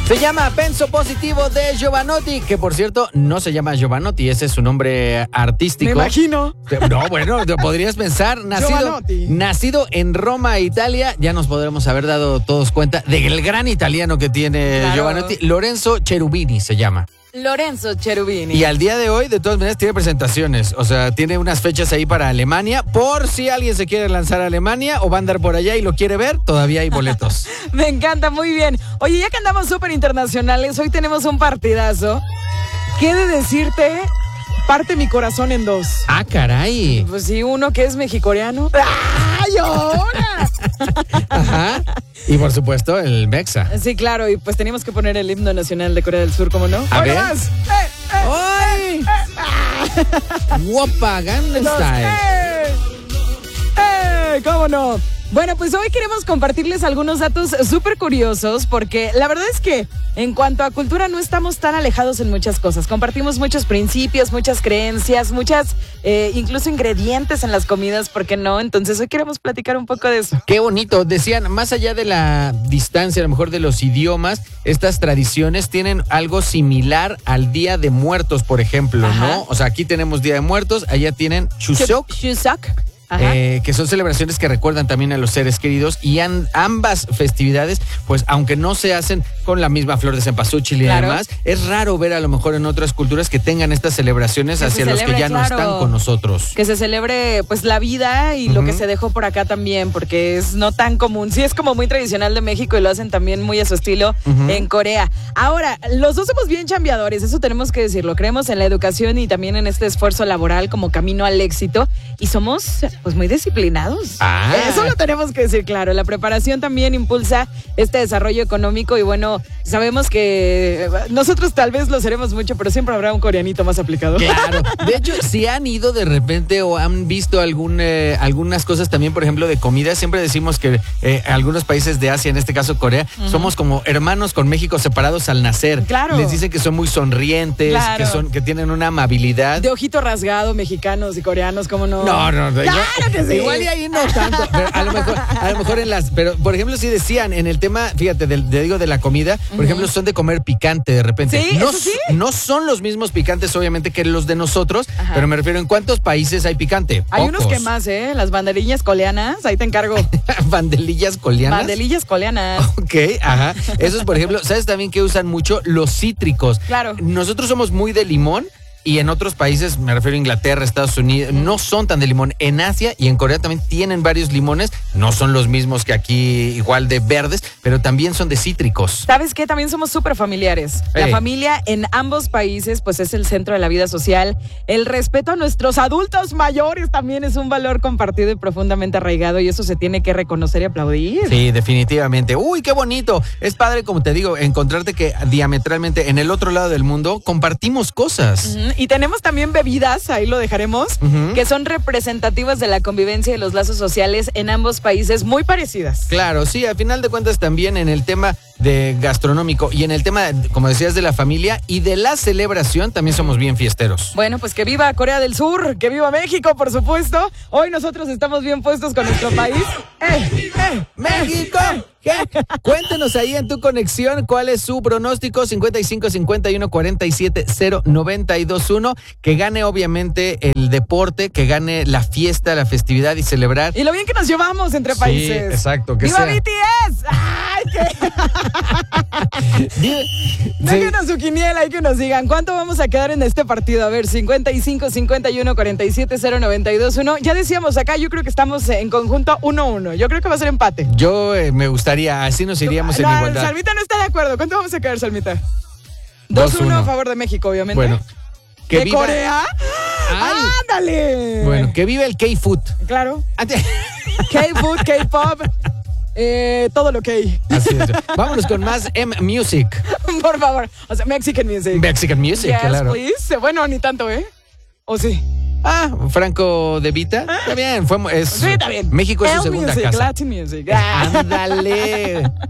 Se llama Penso Positivo de Jovanotti, que por cierto no se llama Jovanotti, ese es su nombre artístico. Me imagino. No, bueno, podrías pensar, nacido en Roma, Italia, ya nos podremos haber dado todos cuenta del gran italiano que tiene Jovanotti. Lorenzo Cherubini se llama. Lorenzo Cherubini. Y al día de hoy, de todas maneras, tiene presentaciones. O sea, tiene unas fechas ahí para Alemania. Por si alguien se quiere lanzar a Alemania o va a andar por allá y lo quiere ver, todavía hay boletos. Me encanta, muy bien. Oye, ya que andamos súper internacionales, hoy tenemos un partidazo. ¿Qué de decirte? Parte mi corazón en dos. ¡Ah, caray! Pues sí, uno que es mexicoreano. ¡Ay, ahora! Ajá. Y por supuesto, el Mexa. Sí, claro, y pues teníamos que poner el himno nacional de Corea del Sur, ¿cómo no? A ver. Más. ¡Ay! ¡Guapa, Gangnam Style! ¿Cómo no? Bueno, pues hoy queremos compartirles algunos datos súper curiosos porque la verdad es que en cuanto a cultura no estamos tan alejados en muchas cosas. Compartimos muchos principios, muchas creencias, muchas incluso ingredientes en las comidas, ¿por qué no? Entonces hoy queremos platicar un poco de eso. Qué bonito. Decían, más allá de la distancia, a lo mejor de los idiomas, estas tradiciones tienen algo similar al Día de Muertos, por ejemplo, Ajá. ¿no? O sea, aquí tenemos Día de Muertos, allá tienen Chuseok. Chuseok. Que son celebraciones que recuerdan también a los seres queridos y ambas festividades, pues aunque no se hacen con la misma flor de cempasúchil y demás, es raro ver a lo mejor en otras culturas que tengan estas celebraciones hacia los que ya no están con nosotros. Que se celebre pues la vida y lo que se dejó por acá también, porque es no tan común. Sí, es como muy tradicional de México y lo hacen también muy a su estilo en Corea. Ahora, los dos somos bien chambeadores, eso tenemos que decirlo. Creemos en la educación y también en este esfuerzo laboral como camino al éxito y somos pues muy disciplinados. Eso lo tenemos que decir, claro. La preparación también impulsa este desarrollo económico y bueno, sabemos que nosotros tal vez lo seremos mucho, pero siempre habrá un coreanito más aplicado. Claro. De hecho, si han ido de repente o han visto algunas cosas también, por ejemplo, de comida, siempre decimos que algunos países de Asia, en este caso Corea, somos como hermanos con México separados al nacer. Claro. Les dicen que son muy sonrientes, que tienen una amabilidad. De ojito rasgado, mexicanos y coreanos, ¿cómo no? No. Claro que sí. Igual y ahí no tanto. Pero a lo mejor en las. Pero, por ejemplo, sí decían en el tema, fíjate, de la comida, por ejemplo, son de comer picante de repente. Sí, no, eso sí. No son los mismos picantes, obviamente, que los de nosotros, pero me refiero, ¿en cuántos países hay picante? Hay Pocos. unos que más, las banderillas coleanas, ahí te encargo. ¿Bandelillas coleanas? Bandelillas coleanas. Ok, ajá. Esos, por ejemplo, ¿sabes también que usan mucho? Los cítricos. Claro. Nosotros somos muy de limón. Y en otros países, me refiero a Inglaterra, Estados Unidos, no son tan de limón. En Asia y en Corea también tienen varios limones. No son los mismos que aquí, igual de verdes, pero también son de cítricos. ¿Sabes qué? También somos súper familiares. La familia en ambos países, pues es el centro de la vida social. El respeto a nuestros adultos mayores también es un valor compartido y profundamente arraigado y eso se tiene que reconocer y aplaudir. Sí, definitivamente. Uy, qué bonito. Es padre, como te digo, encontrarte que diametralmente en el otro lado del mundo compartimos cosas. Y tenemos también bebidas, ahí lo dejaremos, que son representativas de la convivencia y los lazos sociales en ambos países muy parecidas. Claro, sí, al final de cuentas también en el tema de gastronómico y en el tema, como decías, de la familia y de la celebración también somos bien fiesteros. Bueno, pues que viva Corea del Sur, que viva México, por supuesto. Hoy nosotros estamos bien puestos con nuestro país. ¡México! ¿Qué? Cuéntenos ahí en tu conexión cuál es su pronóstico 55 51 47 0 921. Que gane obviamente el deporte, que gane la fiesta, la festividad y celebrar. Y lo bien que nos llevamos entre países. Sí, exacto. Que ¡Viva sea. BTS! ¡Ay, qué! Déjenos su quiniela y que nos digan cuánto vamos a quedar en este partido. A ver, 55 51 47 0 921. Ya decíamos acá, yo creo que estamos en conjunto 1-1. Yo creo que va a ser empate. Yo me gustaría, así nos iríamos en igualdad. Salmita no está de acuerdo. ¿Cuánto vamos a quedar, Salmita? 2-1 a favor de México, obviamente. Bueno. ¿De Corea? Ay. ¡Ándale! Bueno, que vive el K-Food. Claro. K-Food, K-Pop, todo lo que Así es. Vámonos con más M-Music. Por favor. O sea, Mexican Music. Mexican Music, Yes, claro. please. Bueno, ni tanto, ¿eh? ¿O sí? Franco De Vita. Está bien. Sí, está bien. México es su segunda Music, casa. Latin Music. Ándale.